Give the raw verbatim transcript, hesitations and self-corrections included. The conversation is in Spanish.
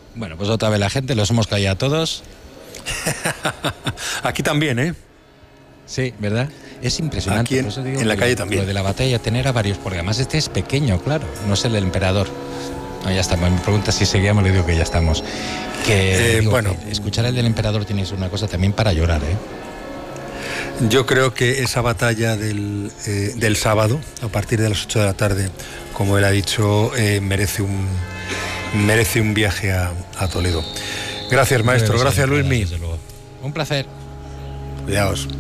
Bueno, pues otra vez la gente, los hemos caído a todos. Aquí también, ¿eh? Sí, ¿verdad? Es impresionante. Aquí en, por eso digo en la calle lo, también. Lo de la batalla, tener a varios, porque además este es pequeño, claro, no es el emperador. No, ya estamos. Me pregunta si seguíamos, le digo que ya estamos. Que, eh, digo, bueno, que escuchar el del emperador tiene una cosa también para llorar, ¿eh? Yo creo que esa batalla del, eh, del sábado, a partir de las ocho de la tarde, como él ha dicho, eh, merece un merece un viaje a, a Toledo. Gracias, maestro. Gracias, Luismi. Un placer. Cuidaos.